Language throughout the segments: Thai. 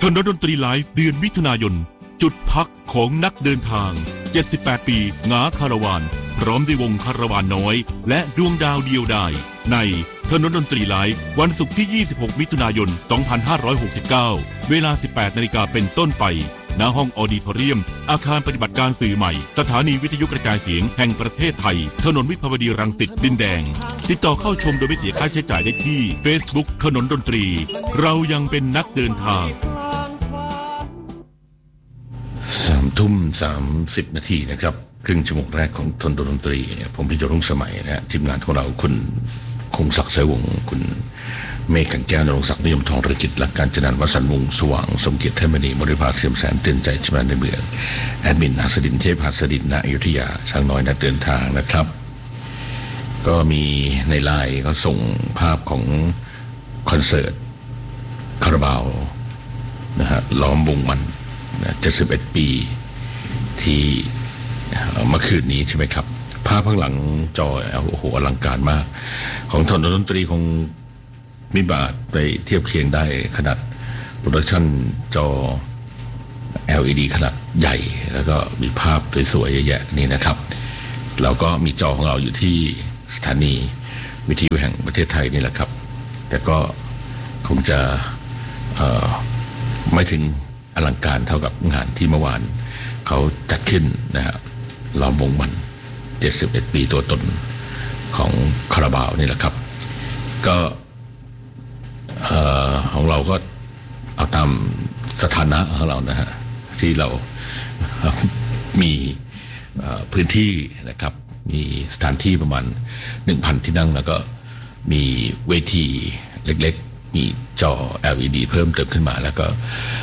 ถนนดนตรีไลฟ์เดือนมิถุนายนจุดพักของนักเดินทาง78ปีหงาคาราวานพร้อมด้วยวงคาราวานน้อยและดวงดาวเดียวดายในถนนดนตรีไลฟ์วันศุกร์ที่26มิถุนายน2569เวลา 18 นาฬิกาเป็นต้นไปณห้องออดิทอเรียมอาคารปฏิบัติการสื่อใหม่สถานีวิทยุกระจายเสียงแห่งประเทศไทยถนนวิภาวดีรังสิตดินแดงติดต่อเข้าชมโดยไม่เสียค่าใช้จ่ายได้ที่ Facebook ถนนดนตรีเรายังเป็นนักเดินทาง 3:30 นาทีนะครับครึ่งชั่วโมงแรกของถนนดนตรีผมพิจารณาสมัยนะทีมงานของเราคุณคงศักดิ์เสวงคุณเมฆกันแก้วนรงศักดิ์นิยมทองระจิตหลักการจนันวสันต์วงสว่างสมเกียรติเทมณีมริภาเสียมแสนเตือนใจชมาในเมืองแอดมินหัสดินเทพหัสดินณอยุธยาช่างน้อยนักเดินทางนะครับก็มีในไลน์ก็ส่งภาพของคอนเสิร์ตคาราบาวนะฮะล้อมวงมัน71 ปีที่เมื่อคืนนี้ใช่ไหมครับภาพข้างหลังจอโอ้โหอลังการมากของถนนดนตรีคงมิบาทไปเทียบเคียงได้ขนาดโปรดักชั่นจอ LED ขนาดใหญ่แล้วก็มีภาพสวยๆเยอะแยะนี่นะครับเราก็มีจอของเราอยู่ที่สถานีวิทยุแห่งประเทศไทยนี่แหละครับแต่ก็คงจะไม่ถึงอลังการเท่ากับงานที่เมื่อวานเขาจัดขึ้นนะฮะล้อมวงมัน71 ปีตัวตนของคาราบาวนี่แหละครับก็ของเราก็เอาตามสถานะของเรานะฮะที่เรามีพื้นที่นะครับมีสถานที่ประมาณ 1,000 ที่นั่งแล้วก็มีเวทีเล็กๆมีจอ LED เพิ่มเติมขึ้นมาแล้วก็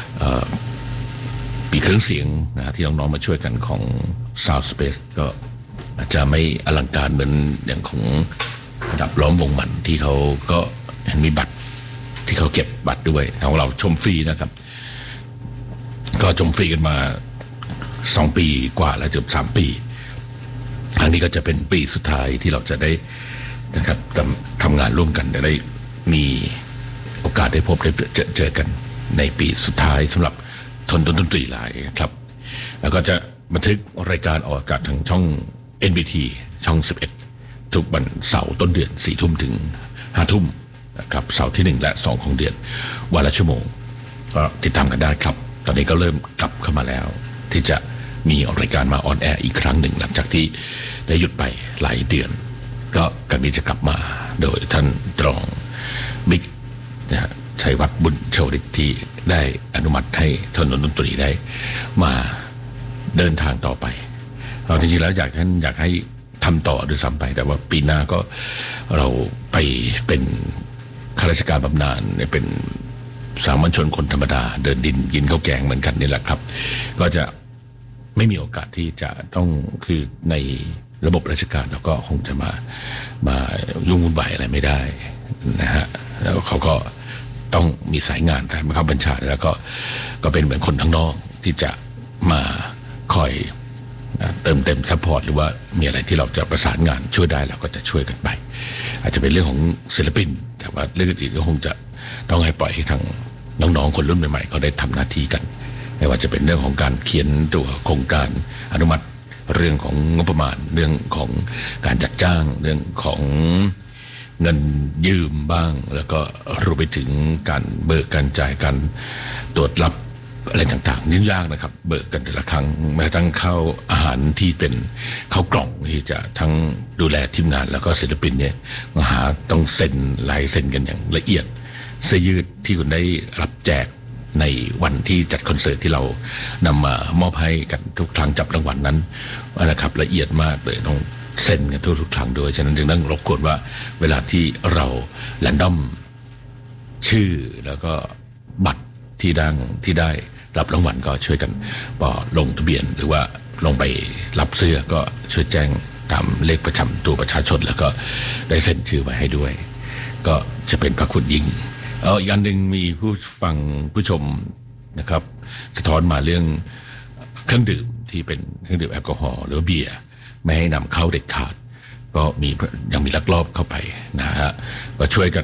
มีเครื่องเสียงนะที่น้องๆมาช่วยกันของ Sound Space ก็อาจจะไม่อลังการเหมือนอย่างของระดับล้อมวงมันที่เขาก็มีบัตรที่เขาเก็บบัตรด้วยของเราชมฟรีนะครับก็ชมฟรีกันมา2 ปีกว่าแล้วเกือบ3 ปีครั้งนี้ก็จะเป็นปีสุดท้ายที่เราจะได้นะครับทำงานร่วมกันได้มีโอกาสได้พบได้เจอกันในปีสุดท้ายสำหรับถนนดนตรีไลฟ์ครับแล้วก็จะบันทึกรายการออกอากาศทางช่อง NBT ช่อง11ทุกวันเสาร์ต้นเดือน 4 ทุ่มถึง 5 ทุ่มนะครับเสาร์ที่ 1 และ 2ของเดือนวันละชั่วโมงก็ติดตามกันได้ครับตอนนี้ก็เริ่มกลับเข้ามาแล้วที่จะมีรายการมาออนแอร์อีกครั้งหนึ่งหลังจากที่ได้หยุดไปหลายเดือนก็กันนี้จะกลับมาโดยท่านรองบิ๊กนะฮะชัยวัฒน์บุญโชติที่ได้อนุมัติให้ถนนดนตรีได้มาเดินทางต่อไปเราจริงๆแล้วอยากให้ทำต่อด้วยซ้ำไปแต่ว่าปีหน้าก็เราไปเป็นข้าราชการบำนาญเป็นสามัญชนคนธรรมดาเดินดินกินข้าวแกงเหมือนกันนี่แหละครับก็จะไม่มีโอกาสที่จะต้องคือในระบบราชการเราก็คงจะมายุ่งวุ่นวายอะไรไม่ได้นะฮะแล้วเขาก็ต้องมีสายงานแต่ไม่เข้าบัญชาแล้วก็เป็นเหมือนคนข้างนอกที่จะมาคอยเติมเต็มซัพพอร์ตหรือว่ามีอะไรที่เราจะประสานงานช่วยได้เราก็จะช่วยกันไปอาจจะเป็นเรื่องของศิลปินแต่ว่าเรื่องอื่นก็คงจะต้องให้ปล่อยให้ทางน้องๆคนรุ่นใหม่ๆเขาได้ทำหน้าที่กันไม่ว่าจะเป็นเรื่องของการเขียนตัวโครงการอนุมัติเรื่องของงบประมาณเรื่องของการจัดจ้างเรื่องของเงินยืมบ้างแล้วก็รวมไปถึงการเบิกการจ่ายการตรวจรับอะไรต่างๆยิ่งยากนะครับเบิกกันแต่ละครั้งแม้กระทั่งข้าวอาหารที่เป็นข้าวกล่องที่จะทั้งดูแลทีมงานแล้วก็ศิลปินเนี่ยมาหาต้องเซ็นลายเซ็นกันอย่างละเอียดเสื้อยืดที่คุณได้รับแจกในวันที่จัดคอนเสิร์ตที่เรานำมามอบให้กันทุกครั้งจับรางวัลนั้นนะครับละเอียดมากเลยต้องเซ็นกันทุกครั้งโดยฉะนั้นจึงต้องรบกวนว่าเวลาที่เราแรนดอมชื่อแล้วก็บัตรที่ได้รับรางวัลก็ช่วยกันลงทะเบียนหรือว่าลงไปรับเสื้อก็ช่วยแจ้งตามเลขประจำตัวประชาชนแล้วก็ได้เซ็นชื่อไว้ให้ด้วยก็จะเป็นพระคุณยิ่งอีกอันหนึ่งมีผู้ชมนะครับสะท้อนมาเรื่องเครื่องดื่มที่เป็นเครื่องดื่มแอลกอฮอล์หรือเบียร์ไม่ให้นำเข้าเด็ดขาดก็ยังมีลักลอบเข้าไปนะฮะก็ช่วยกัน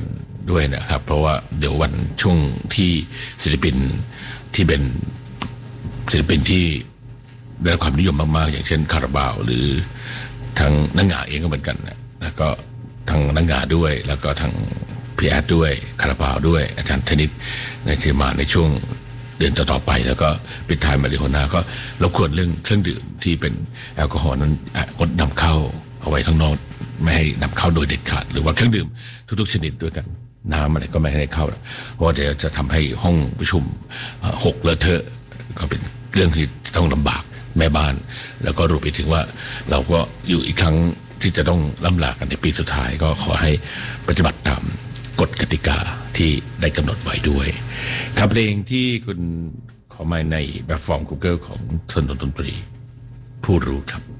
ด้วยนะครับเพราะว่าเดี๋ยววันช่วงที่ศิลปินที่เป็นศิลปินที่ได้รับความนิยมมากๆอย่างเช่นคาราบาวหรือทางนักงาเองก็เหมือนกันนะแล้วก็ทางนักงาด้วยแล้วก็ทางพี่แอดด้วยคาราบาวด้วยอาจารย์ธนิตในที่มาในช่วงเดือนต่อไปแล้วก็ปิดท้ายมาริโฮน่าก็รบกวนเรื่องเครื่องดื่มที่เป็นแอลกอฮอล์นั้นงดนำเข้าเอาไว้ข้างนอกไม่ให้นำเข้าโดยเด็ดขาดหรือว่าเครื่องดื่มทุกๆชนิดด้วยกันน้ำอะไรก็ไม่ให้เข้าเพราะว่าจะทำให้ห้องประชุมหกเลอะเทอะก็เป็นเรื่องที่ต้องลำบากแม่บ้านแล้วก็รวมไปถึงว่าเราก็อยู่อีกครั้งที่จะต้องล่ำลากันในปีสุดท้ายก็ขอให้ปฏิบัติตามกฎกติกาที่ได้กำหนดไว้ด้วยครับเพลงที่คุณขอมาในแบบฟอร์ม Google ของถนนดนตรีผู้รู้ครับ